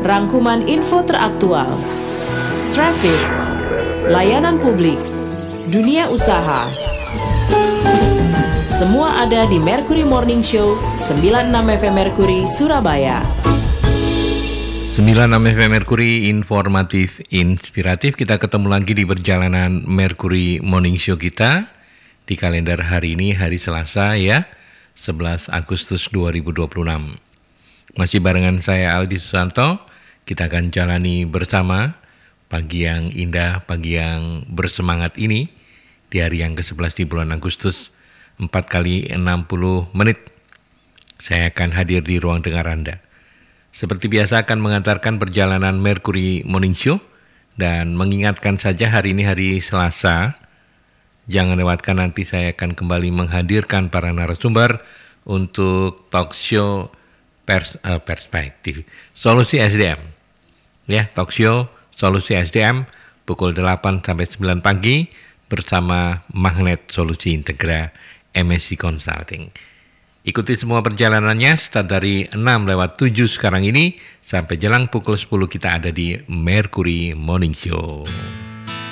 rangkuman info teraktual, traffic, layanan publik, dunia usaha. Semua ada di Mercury Morning Show 96 FM Mercury Surabaya. 96 FM Mercury, informatif, inspiratif. Kita ketemu lagi di perjalanan Mercury Morning Show kita. Di kalender hari ini, hari Selasa ya, 11 Agustus 2026. Masih barengan saya Aldi Susanto. Kita akan jalani bersama pagi yang indah, pagi yang bersemangat ini di hari yang ke-11 di bulan Agustus, 4 kali 60 menit. Saya akan hadir di ruang dengar Anda. Seperti biasa akan mengantarkan perjalanan Mercury Morning Show dan mengingatkan saja hari ini hari Selasa. Jangan lewatkan, nanti saya akan kembali menghadirkan para narasumber untuk talk show perspektif Solusi SDM. Ya, talk show Solusi SDM pukul 8 sampai 9 pagi bersama Magnet Solusi Integra MSC Consulting. Ikuti semua perjalanannya, start dari 6:07 sekarang ini, sampai jelang pukul 10 kita ada di Mercury Morning Show.